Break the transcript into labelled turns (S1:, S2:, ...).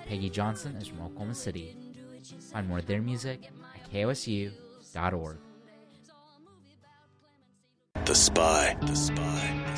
S1: Peggy Johnson is from Oklahoma City. Find more of their music at kosu.org.
S2: The Spy.